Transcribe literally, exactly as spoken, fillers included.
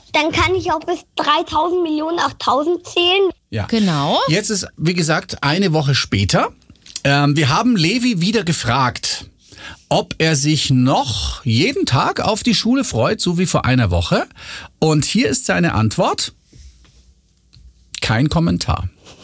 Dann kann ich auch bis dreitausend Millionen achttausend zählen. Ja. Genau. Jetzt ist, wie gesagt, eine Woche später. Ähm, wir haben Levi wieder gefragt, ob er sich noch jeden Tag auf die Schule freut, so wie vor einer Woche. Und hier ist seine Antwort. Kein Kommentar.